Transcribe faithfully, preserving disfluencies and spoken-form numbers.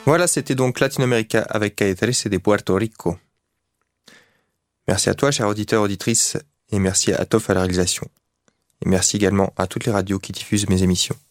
Voilà, c'était donc Latino-América avec Calle trece de Puerto Rico. Merci à toi, chers auditeurs, auditrices, et merci à Toff à la réalisation. Et merci également à toutes les radios qui diffusent mes émissions.